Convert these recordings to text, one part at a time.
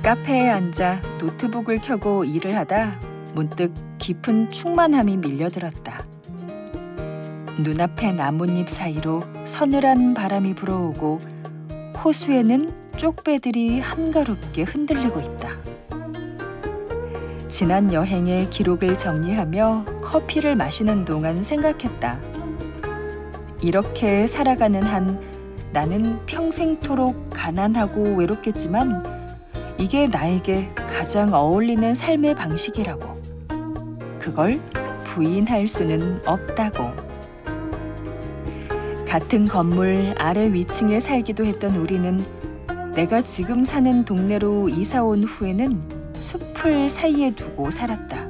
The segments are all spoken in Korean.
카페에 앉아 노트북을 켜고 일을 하다 문득 깊은 충만함이 밀려들었다. 눈앞의 나뭇잎 사이로 서늘한 바람이 불어오고 호수에는 쪽배들이 한가롭게 흔들리고 있다. 지난 여행의 기록을 정리하며 커피를 마시는 동안 생각했다. 이렇게 살아가는 한 나는 평생토록 가난하고 외롭겠지만 이게 나에게 가장 어울리는 삶의 방식이라고. 그걸 부인할 수는 없다고. 같은 건물 아래 위층에 살기도 했던 우리는 내가 지금 사는 동네로 이사 온 후에는 숲을 사이에 두고 살았다.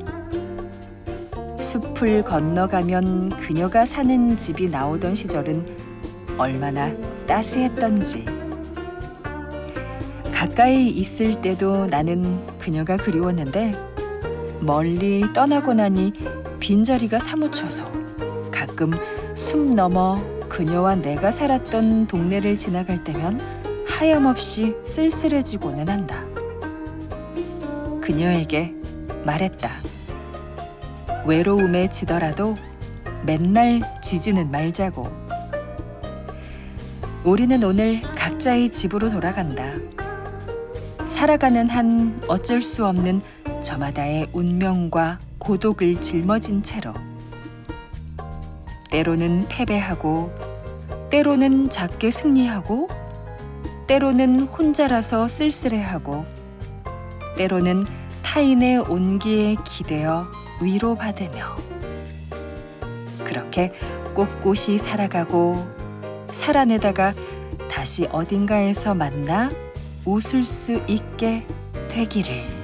숲을 건너가면 그녀가 사는 집이 나오던 시절은 얼마나 따스했던지. 가까이 있을 때도 나는 그녀가 그리웠는데 멀리 떠나고 나니 빈자리가 사무쳐서 가끔 숲 너머 그녀와 내가 살았던 동네를 지나갈 때면 하염없이 쓸쓸해지고는 한다. 그녀에게 말했다. 외로움에 지더라도 맨날 지지는 말자고. 우리는 오늘 각자의 집으로 돌아간다. 살아가는 한 어쩔 수 없는 저마다의 운명과 고독을 짊어진 채로. 때로는 패배하고, 때로는 작게 승리하고, 때로는 혼자라서 쓸쓸해하고, 때로는 타인의 온기에 기대어 위로받으며. 그렇게 꿋꿋이 살아가고 살아내다가 다시 어딘가에서 만나 웃을 수 있게 되기를.